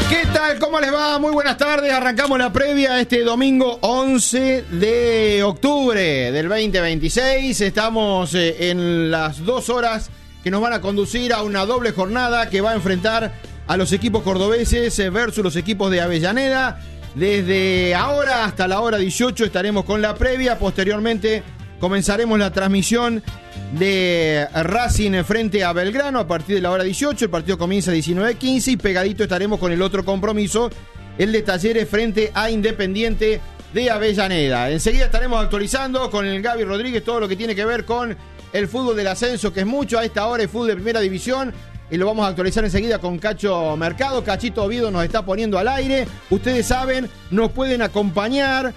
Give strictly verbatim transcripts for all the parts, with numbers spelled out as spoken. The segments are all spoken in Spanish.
¿Qué tal? ¿Cómo les va? Muy buenas tardes. Arrancamos la previa este domingo once de octubre del veinte veintiséis. Estamos eh, en las dos horas que nos van a conducir a una doble jornada que va a enfrentar a los equipos cordobeses eh, versus los equipos de Avellaneda. Desde ahora hasta la hora dieciocho estaremos con la previa. Posteriormente comenzaremos la transmisión de Racing frente a Belgrano a partir de la hora dieciocho. El partido comienza a diecinueve quince y pegadito estaremos con el otro compromiso, el de Talleres frente a Independiente de Avellaneda. Enseguida estaremos actualizando con el Gaby Rodríguez todo lo que tiene que ver con el fútbol del ascenso, que es mucho a esta hora, el fútbol de primera división, y lo vamos a actualizar enseguida con Cacho Mercado. Cachito Oviedo nos está poniendo al aire. Ustedes saben, nos pueden acompañar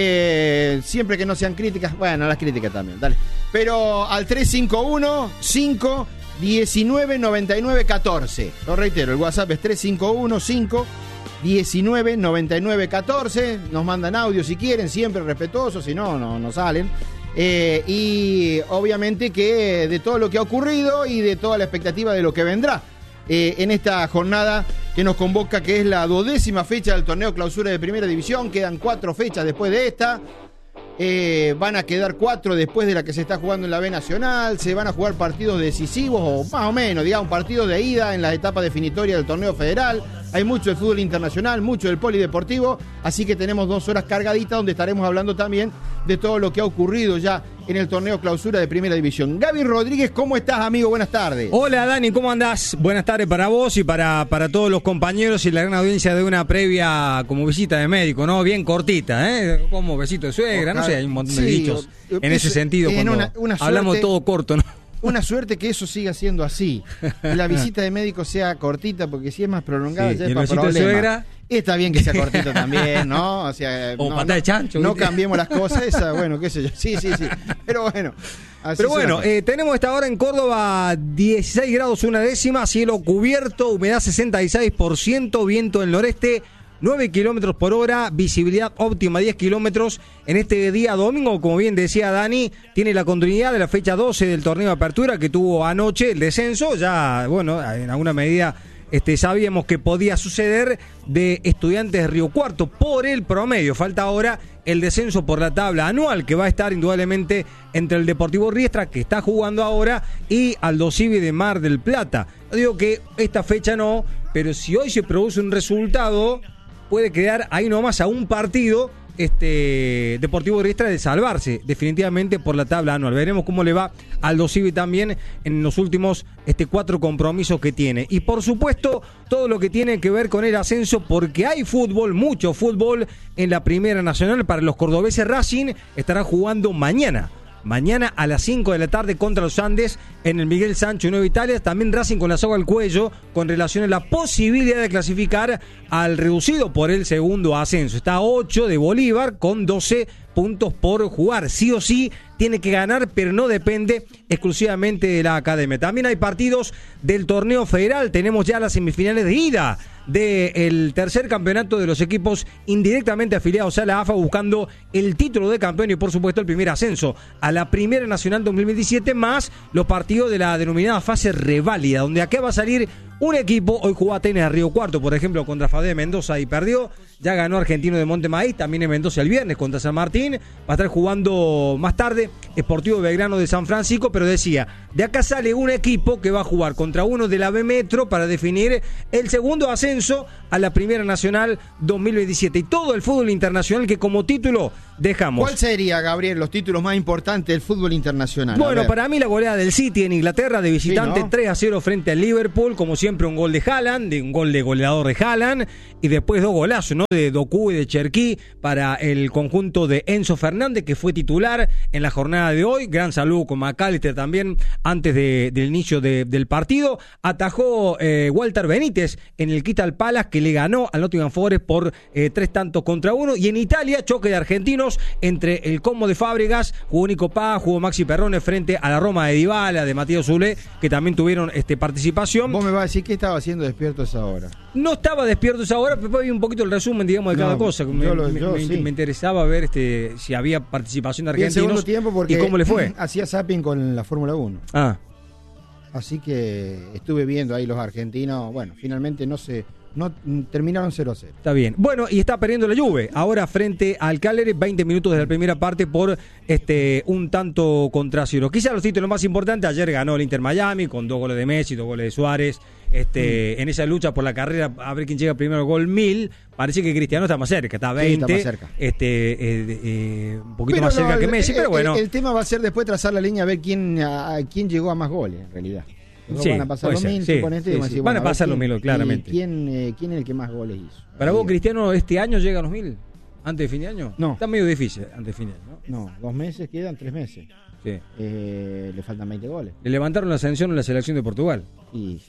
eh, siempre que no sean críticas. Bueno, las críticas también, dale. Pero al tres cinco uno, cinco, diecinueve, noventa y nueve, catorce. Lo reitero, el WhatsApp es tres cinco uno, cinco, diecinueve, noventa y nueve, catorce. Nos mandan audio si quieren, siempre respetuosos, si no, no, no salen. Eh, y obviamente que de todo lo que ha ocurrido y de toda la expectativa de lo que vendrá eh, en esta jornada que nos convoca, que es la duodécima fecha del torneo clausura de primera división. Quedan cuatro fechas después de esta. Eh, van a quedar cuatro después de la que se está jugando en la B Nacional. Se van a jugar partidos decisivos, o más o menos, digamos, partidos de ida en las etapas definitorias del torneo federal. Hay mucho del fútbol internacional, mucho del polideportivo, así que tenemos dos horas cargaditas donde estaremos hablando también de todo lo que ha ocurrido ya en el torneo clausura de primera división. Gaby Rodríguez, ¿cómo estás, amigo? Buenas tardes. Hola, Dani, ¿cómo andás? Buenas tardes para vos y para, para todos los compañeros y la gran audiencia de una previa como visita de médico, ¿no? Bien cortita, ¿eh? Como besito de suegra, no sé, hay un montón de sí, dichos o, en ese sentido cuando una, una suerte, hablamos todo corto, ¿no? Una suerte que eso siga siendo así. Que la visita de médico sea cortita, porque si es más prolongada, sí, ya es para problemas. De suegra? Está bien que sea cortito también, ¿no? O sea, o no, pata de chancho. No, no cambiemos las cosas, esa, bueno, qué sé yo. Sí, sí, sí. Pero bueno. Así Pero bueno, eh, tenemos esta hora en Córdoba dieciséis grados una décima, cielo cubierto, humedad sesenta y seis por ciento, viento del noreste, nueve kilómetros por hora, visibilidad óptima diez kilómetros. En este día domingo, como bien decía Dani, tiene la continuidad de la fecha doce del torneo de apertura que tuvo anoche el descenso. Ya, bueno, en alguna medida este, sabíamos que podía suceder de Estudiantes de Río Cuarto por el promedio. Falta ahora el descenso por la tabla anual, que va a estar indudablemente entre el Deportivo Riestra, que está jugando ahora, y Aldo Civi de Mar del Plata. Yo digo que esta fecha no, pero si hoy se produce un resultado, puede quedar ahí nomás a un partido este Deportivo Riestra de salvarse definitivamente por la tabla anual. Veremos cómo le va al Aldo Civi también en los últimos este, cuatro compromisos que tiene. Y por supuesto, todo lo que tiene que ver con el ascenso, porque hay fútbol, mucho fútbol en la Primera Nacional para los cordobeses. Racing estará jugando mañana. Mañana a las cinco de la tarde contra los Andes en el Miguel Sancho Nueva Italia. También Racing con la soga al cuello con relación a la posibilidad de clasificar al reducido por el segundo ascenso. Está a ocho de Bolívar con doce puntos por jugar. Sí o sí tiene que ganar, pero no depende exclusivamente de la academia. También hay partidos del torneo federal. Tenemos ya las semifinales de ida del tercer campeonato de los equipos indirectamente afiliados a la A F A, buscando el título de campeón y por supuesto el primer ascenso a la Primera Nacional dos mil veintisiete, más los partidos de la denominada fase reválida, donde acá va a salir un equipo. Hoy jugó Atenas de Río Cuarto, por ejemplo, contra Fadé de Mendoza y perdió. Ya ganó Argentino de Montemaíz, también en Mendoza el viernes contra San Martín. Va a estar jugando más tarde Sportivo Belgrano de San Francisco, pero decía, de acá sale un equipo que va a jugar contra uno de la B Metro para definir el segundo ascenso a la Primera Nacional dos mil veintisiete. Y todo el fútbol internacional que como título dejamos. ¿Cuál sería, Gabriel, los títulos más importantes del fútbol internacional? Bueno, para mí la goleada del City en Inglaterra de visitante, sí, ¿no? tres a cero frente al Liverpool, como siempre un gol de Haaland, de un gol de goleador de Haaland, y después dos golazos, ¿no? De Doku y de Cherquí para el conjunto de Enzo Fernández, que fue titular en la jornada de hoy. Gran saludo con McAllister también antes de, del inicio de, del partido. Atajó eh, Walter Benítez en el Crystal Palace, que le ganó al Nottingham Forest por eh, tres tantos contra uno. Y en Italia, choque de argentinos entre el Como de Fábregas, jugó Nico Paz, jugó Maxi Perrone frente a la Roma de Dybala, de Matías Zule, que también tuvieron este, participación. Vos me vas a decir qué estaba haciendo despierto a esa hora. No estaba despierto a esa hora, pero vi un poquito el resumen, digamos, de cada no, cosa. Me, lo, yo, me, sí. me interesaba ver este si había participación de argentinos. Y el segundo tiempo porque y cómo le fue. Hacía zapping con la Fórmula uno. Ah. Así que estuve viendo ahí los argentinos. Bueno, finalmente no se no terminaron cero a cero. Está bien. Bueno, y está perdiendo la Juve. Ahora frente al Cagliari, veinte minutos de la primera parte por este un tanto contra cero. Quizá los títulos más importantes, ayer ganó el Inter Miami con dos goles de Messi, dos goles de Suárez. Este, mm. En esa lucha por la carrera, a ver quién llega primero al gol mil, parece que Cristiano está más cerca, está a veinte, sí, está más cerca. Este, eh, eh, un poquito pero más no, cerca que Messi, el, pero bueno. El, el tema va a ser después trazar la línea, a ver quién, a, a quién llegó a más goles, en realidad. Sí, van a pasar los mil, sí, sí, sí. Decir, van bueno, a pasar los mil, claramente. ¿Quién, eh, ¿Quién es el que más goles hizo? ¿Para vos, Cristiano, este año llega a los mil? ¿Antes de fin de año? No. Está medio difícil antes de fin de año, ¿no? No, dos meses quedan, tres meses. Sí. Eh, le faltan veinte goles. Le levantaron la sanción en la selección de Portugal. Y...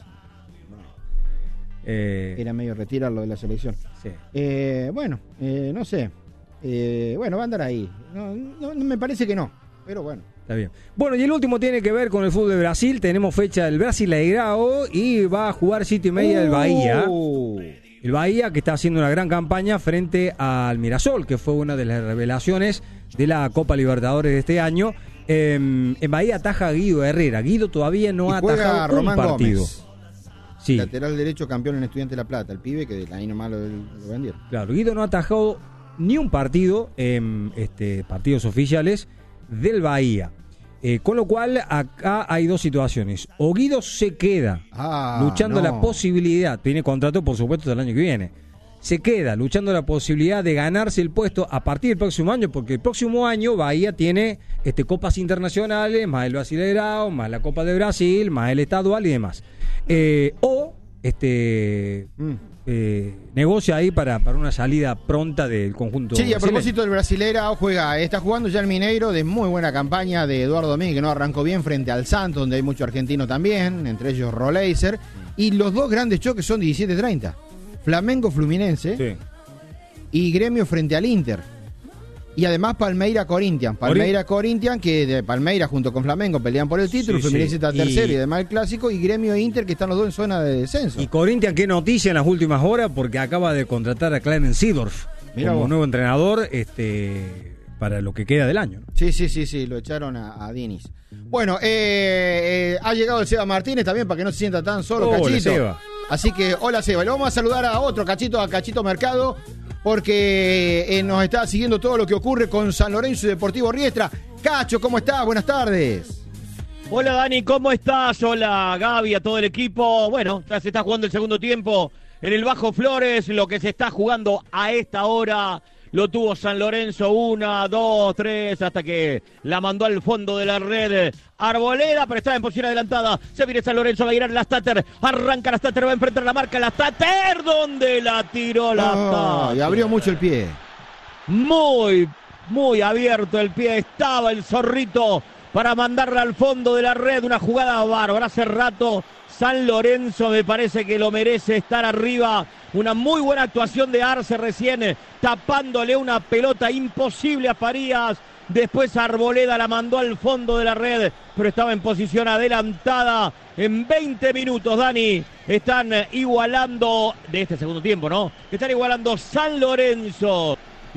Eh, Era medio retirarlo de la selección. Sí. Eh, bueno, eh, no sé. Eh, bueno, va a andar ahí. No, no, me parece que no, pero bueno. Está bien. Bueno, y el último tiene que ver con el fútbol de Brasil. Tenemos fecha del Brasileirao y va a jugar siete y media uh. el Bahía. El Bahía que está haciendo una gran campaña frente al Mirassol, que fue una de las revelaciones de la Copa Libertadores de este año. Eh, en Bahía ataja Guido Herrera. Guido todavía no y ha atajado un Román partido. Gómez. Sí. Lateral derecho, campeón en Estudiantes de La Plata, el pibe que ahí nomás lo, lo vendieron. Claro, Guido no ha atajado ni un partido en este, partidos oficiales del Bahía. Eh, con lo cual, acá hay dos situaciones. O Guido se queda ah, luchando no. la posibilidad, tiene contrato por supuesto hasta el año que viene, se queda luchando la posibilidad de ganarse el puesto a partir del próximo año, porque el próximo año Bahía tiene este, copas internacionales, más el Brasileirao, más la Copa de Brasil, más el estadual y demás. Eh, o este mm. eh, negocia ahí para, para una salida pronta del conjunto. Sí, a propósito del Brasileirao, juega, está jugando ya el Mineiro, de muy buena campaña de Eduardo Domínguez, que no arrancó bien frente al Santos, donde hay mucho argentino también, entre ellos Roleiser, y los dos grandes choques son diecisiete treinta. Flamengo Fluminense sí. y Gremio frente al Inter. Y además Palmeira Corinthians. Palmeira Corinthians, que de Palmeira junto con Flamengo pelean por el título, sí, Fluminense sí. está tercero y, y además el clásico, y Gremio e Inter que están los dos en zona de descenso. Y Corinthians, qué noticia en las últimas horas, porque acaba de contratar a Clarence Seedorf como vos. nuevo entrenador este para lo que queda del año, ¿no? Sí, sí, sí, sí, lo echaron a, a Diniz. Bueno, eh, eh, ha llegado el Seba Martínez también para que no se sienta tan solo, oh, Cachito. Seba. Así que, hola Seba, le vamos a saludar a otro Cachito, a Cachito Mercado, porque eh, nos está siguiendo todo lo que ocurre con San Lorenzo y Deportivo Riestra. Cacho, ¿cómo estás? Buenas tardes. Hola Dani, ¿cómo estás? Hola Gaby, a todo el equipo. Bueno, ya se está jugando el segundo tiempo en el Bajo Flores, lo que se está jugando a esta hora. Lo tuvo San Lorenzo, una, dos, tres, hasta que la mandó al fondo de la red Arboleda, pero estaba en posición adelantada. Se viene San Lorenzo, va a ir a la Stater. Arranca la Stater, va a enfrentar la marca la Stater, donde la tiró la oh, Stater. Y abrió mucho el pie. Muy, muy abierto el pie. Estaba el zorrito para mandarla al fondo de la red. Una jugada bárbara. Hace rato San Lorenzo me parece que lo merece estar arriba. Una muy buena actuación de Arce recién, tapándole una pelota imposible a Farías. Después Arboleda la mandó al fondo de la red, pero estaba en posición adelantada. En veinte minutos, Dani, están igualando, de este segundo tiempo, ¿no? Están igualando San Lorenzo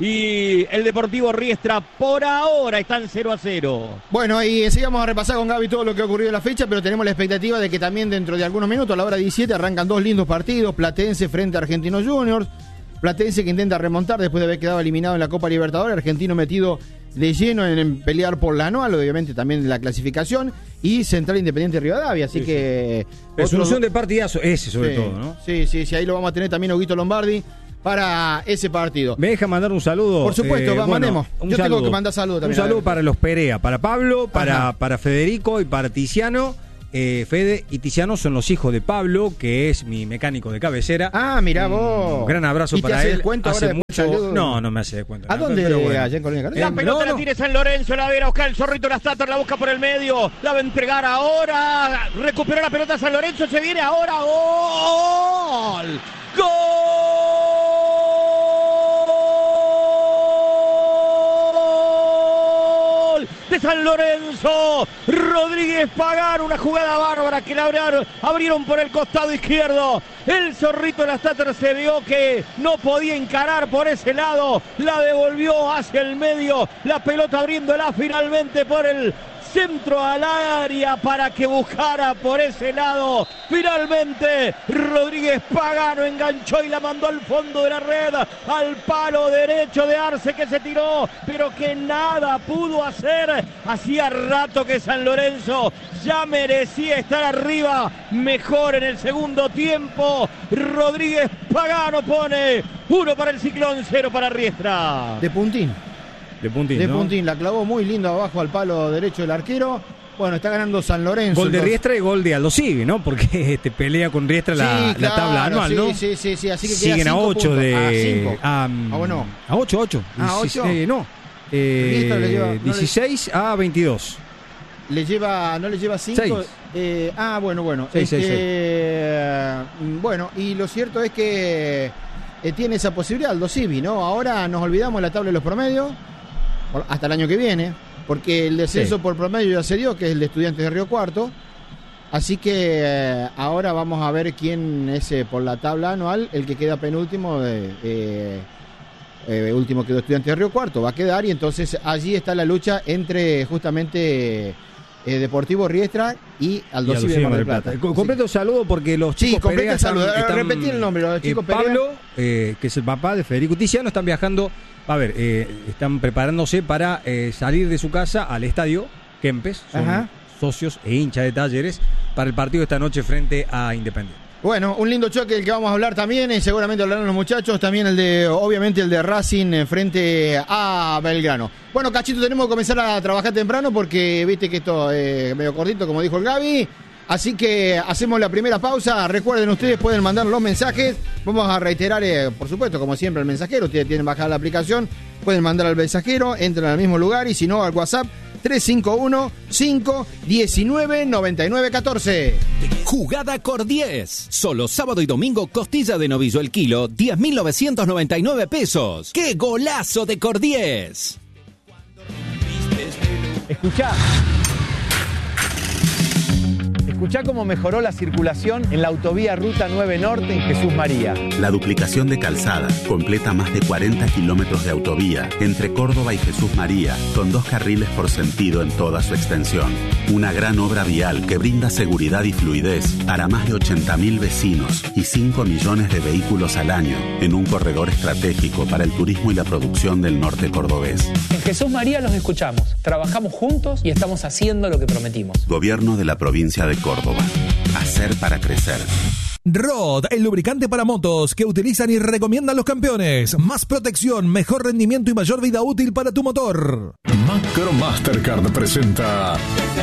y el Deportivo Riestra. Por ahora están cero a cero. Bueno, y sigamos a repasar con Gaby todo lo que ha ocurrido en la fecha, pero tenemos la expectativa de que también dentro de algunos minutos, a la hora diecisiete, arrancan dos lindos partidos. Platense frente a Argentinos Juniors. Platense que intenta remontar después de haber quedado eliminado en la Copa Libertadores. Argentino metido de lleno en, en pelear por la anual, obviamente también en la clasificación. Y Central Independiente Rivadavia, así sí, que... Sí. Resolución otro... de partidazo, ese sobre sí, todo, ¿no? Sí, sí, sí, ahí lo vamos a tener también Huguito Lombardi para ese partido. ¿Me deja mandar un saludo? Por supuesto, eh, va, bueno, mandemos. Yo saludo. tengo que mandar saludos también. Un saludo para los Perea, para Pablo, para, para Federico y para Tiziano. Eh, Fede y Tiziano son los hijos de Pablo, que es mi mecánico de cabecera. Ah, mirá vos. Un gran abrazo ¿Y para te hace él. Descuento hace ahora mucho... No, no me hace descuento. ¿A dónde? Pero bueno. Allá en Colonia La pelota no, no. la tiene San Lorenzo, la verá Oscar el zorrito, la Stater, la busca por el medio, la va a entregar ahora. Recuperó la pelota San Lorenzo, se viene ahora. ¡Gol! ¡Gol! De San Lorenzo, Rodríguez Pagar, una jugada bárbara que la abrieron, abrieron por el costado izquierdo. El zorrito de la Stater se vio que no podía encarar por ese lado, la devolvió hacia el medio, la pelota abriéndola finalmente por el centro al área para que buscara por ese lado. Finalmente Rodríguez Pagano enganchó y la mandó al fondo de la red, al palo derecho de Arce, que se tiró, pero que nada pudo hacer. Hacía rato que San Lorenzo ya merecía estar arriba, mejor en el segundo tiempo. Rodríguez Pagano pone uno para el Ciclón, cero para Riestra. De puntín. De puntín, De ¿no? puntín, la clavó muy lindo abajo al palo derecho del arquero. Bueno, está ganando San Lorenzo. Gol de entonces. Riestra y gol de Aldo Civi, ¿no? Porque este, pelea con Riestra la, Sí, la claro, tabla anual, sí, ¿no? Sí, sí, sí, así que siguen queda a cinco ocho puntos. de... A cinco. A, Ah, bueno. A ocho, ocho. Ah, ocho. Eh, no. Eh, Riestra le lleva- no le- dieciséis a veintidós. Le lleva, no le lleva cinco. Seis. Eh, ah, bueno, bueno. Seis, Este, seis, seis. eh, Bueno, y lo cierto es que eh, tiene esa posibilidad Aldo Civi, ¿no? Ahora nos olvidamos de la tabla de los promedios por- hasta el año que viene, porque el descenso Sí. por promedio ya se dio, que es el de Estudiantes de Río Cuarto. Así que eh, ahora vamos a ver quién es eh, por la tabla anual el que queda penúltimo. De, eh, eh, último quedó Estudiantes de Río Cuarto, va a quedar, y entonces allí está la lucha entre justamente eh, Deportivo Riestra y Aldo Y Civi de Mar del Plata. Co- Completo saludo porque los Sí, chicos completo Perea el saludo. están- están- Repetí el nombre, los chicos eh, Perea. Pablo, eh, que es el papá de Federico Tiziano, están viajando. A ver, eh, están preparándose para eh, salir de su casa al estadio Kempes. Son Ajá. socios e hinchas de Talleres para el partido de esta noche frente a Independiente. Bueno, un lindo choque del que vamos a hablar también, y seguramente hablarán los muchachos, también el de, obviamente el de Racing eh, frente a Belgrano. Bueno, Cachito, tenemos que comenzar a trabajar temprano porque viste que esto es medio cortito, como dijo el Gaby. Así que hacemos la primera pausa. Recuerden, ustedes pueden mandar los mensajes. Vamos a reiterar, eh, por supuesto, como siempre, el mensajero. Ustedes tienen bajada la aplicación, pueden mandar al mensajero, entran al mismo lugar, y si no, al WhatsApp tres cinco uno, cinco uno nueve, nueve nueve uno cuatro. Jugada Cor diez. Solo sábado y domingo, costilla de novillo el kilo, diez mil novecientos noventa y nueve pesos. ¡Qué golazo de Cor diez! Escuchá. Escuchá cómo mejoró la circulación en la autovía Ruta nueve Norte en Jesús María. La duplicación de calzada completa más de cuarenta kilómetros de autovía entre Córdoba y Jesús María, con dos carriles por sentido en toda su extensión. Una gran obra vial que brinda seguridad y fluidez para más de ochenta mil vecinos y cinco millones de vehículos al año en un corredor estratégico para el turismo y la producción del norte cordobés. En Jesús María los escuchamos, trabajamos juntos y estamos haciendo lo que prometimos. Gobierno de la provincia de Córdoba. Hacer para crecer. Rod, el lubricante para motos que utilizan y recomiendan los campeones. Más protección, mejor rendimiento y mayor vida útil para tu motor. Macro Mastercard presenta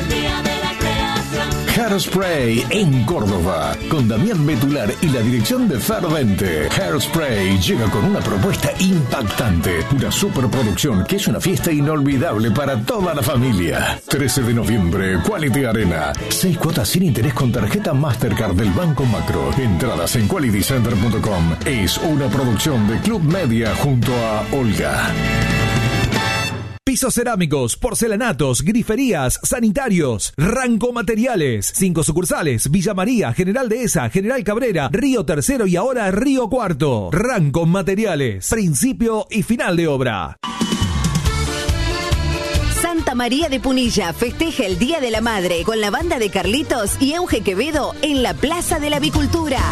Hairspray en Córdoba, con Damián Betular y la dirección de Fervente. Hairspray llega con una propuesta impactante, una superproducción que es una fiesta inolvidable para toda la familia. trece de noviembre, Quality Arena. Seis cuotas sin interés con tarjeta Mastercard del Banco Macro. Entradas en quality center punto com. Es una producción de Club Media junto a Olga. Pisos cerámicos, porcelanatos, griferías, sanitarios, Ranco Materiales. Cinco sucursales: Villa María, General Dehesa, General Cabrera, Río Tercero y ahora Río Cuarto. Ranco Materiales, principio y final de obra. Santa María de Punilla festeja el Día de la Madre con la banda de Carlitos y Euge Quevedo en la Plaza de la Avicultura.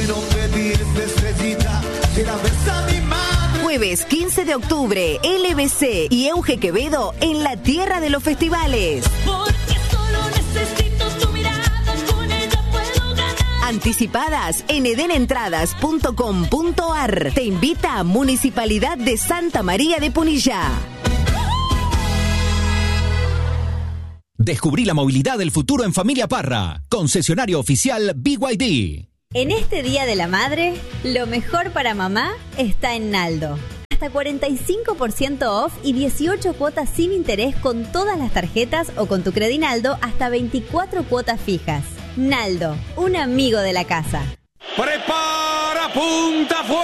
Jueves quince de octubre, L B C y Euge Quevedo en la tierra de los festivales. Porque solo necesito tu mirada, con ella puedo ganar. Anticipadas en edenentradas punto com punto ar. Te invita a Municipalidad de Santa María de Punilla. Descubrí la movilidad del futuro en Familia Parra. Concesionario oficial B Y D. En este Día de la Madre, lo mejor para mamá está en Naldo. Hasta cuarenta y cinco por ciento off y dieciocho cuotas sin interés con todas las tarjetas o con tu Credinaldo hasta veinticuatro cuotas fijas. Naldo, un amigo de la casa. Prepara, punta, fue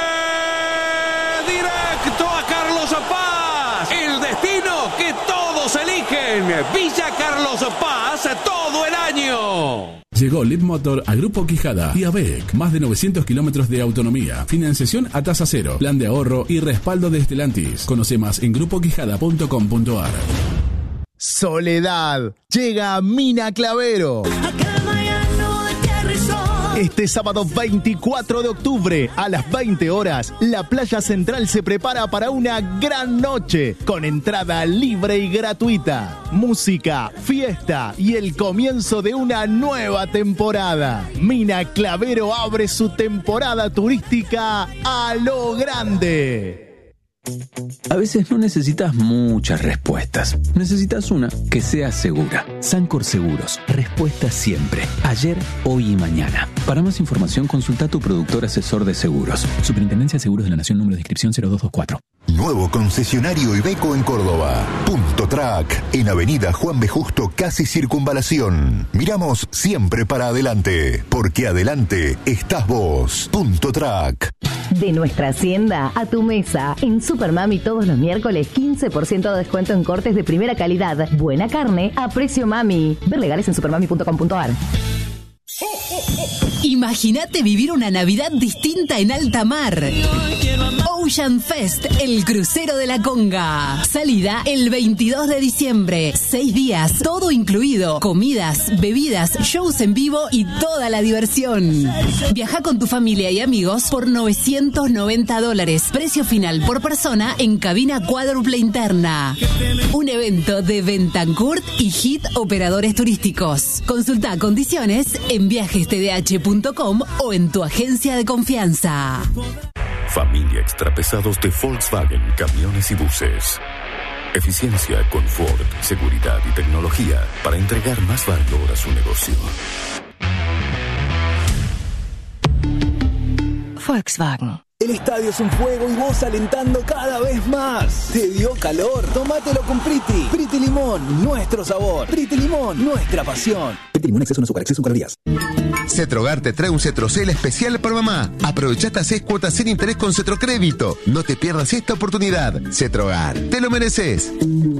directo a Carlos Paz. El destino que todos eligen. Villa Carlos Paz todo el año. Llegó Lead Motor a Grupo Quijada y a B E C. Más de novecientos kilómetros de autonomía, financiación a tasa cero, plan de ahorro y respaldo de Stellantis. Conoce más en grupo quijada punto com punto ar. Soledad. Llega Mina Clavero. Este sábado veinticuatro de octubre a las veinte horas, la Playa Central se prepara para una gran noche con entrada libre y gratuita, música, fiesta y el comienzo de una nueva temporada. Mina Clavero abre su temporada turística a lo grande. A veces no necesitas muchas respuestas. Necesitas una que sea segura. Sancor Seguros. Respuesta siempre. Ayer, hoy y mañana. Para más información, consulta a tu productor asesor de seguros. Superintendencia de Seguros de la Nación, número de inscripción cero dos dos cuatro. Nuevo concesionario Iveco en Córdoba. Punto Track, en Avenida Juan B. Justo, casi Circunvalación. Miramos siempre para adelante, porque adelante estás vos. Punto Track. De nuestra hacienda a tu mesa. En Supermami todos los miércoles quince por ciento de descuento en cortes de primera calidad. Buena carne a precio mami. Ver legales en supermami punto com punto ar. Imagínate vivir una Navidad distinta en alta mar. Ocean Fest, el crucero de la Conga. Salida el veintidós de diciembre. Seis días, todo incluido. Comidas, bebidas, shows en vivo y toda la diversión. Viaja con tu familia y amigos por novecientos noventa dólares. Precio final por persona en cabina cuádruple interna. Un evento de Bentancurt y Hit Operadores Turísticos. Consulta condiciones en viajes t d h punto com o en tu agencia de confianza. Familia Extrapesados de Volkswagen Camiones y Buses. Eficiencia, confort, seguridad y tecnología para entregar más valor a su negocio. Volkswagen. El estadio es un fuego y vos alentando cada vez más. ¿Te dio calor? Tómatelo con Priti. Priti Limón, nuestro sabor. Priti Limón, nuestra pasión. Priti Limón, exceso en azúcar, exceso en calorías. Cetrogar te trae un Cetrocel especial para mamá. Aprovecha hasta seis cuotas sin interés con Cetrocrédito. No te pierdas esta oportunidad. Cetrogar, te lo mereces.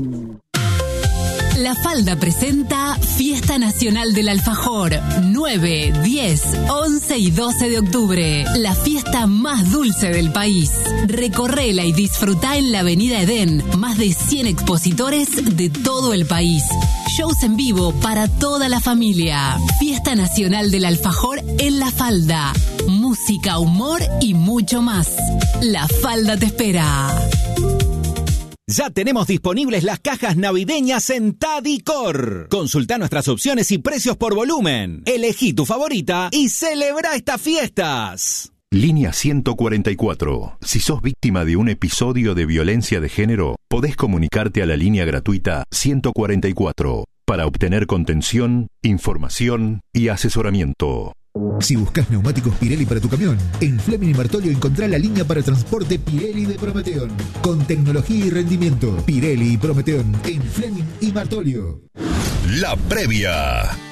La Falda presenta Fiesta Nacional del Alfajor, nueve, diez, once y doce de octubre. La fiesta más dulce del país. Recorrela y disfruta en la Avenida Edén. Más de cien expositores de todo el país. Shows en vivo para toda la familia. Fiesta Nacional del Alfajor en La Falda. Música, humor y mucho más. La Falda te espera. Ya tenemos disponibles las cajas navideñas en Tadicor. Consulta nuestras opciones y precios por volumen. Elegí tu favorita y celebra estas fiestas. Línea ciento cuarenta y cuatro. Si sos víctima de un episodio de violencia de género, podés comunicarte a la línea gratuita ciento cuarenta y cuatro para obtener contención, información y asesoramiento. Si buscas neumáticos Pirelli para tu camión, en Fleming y Martolio encontrá la línea para transporte Pirelli de Prometeon. Con tecnología y rendimiento, Pirelli y Prometeon en Fleming y Martolio. La previa.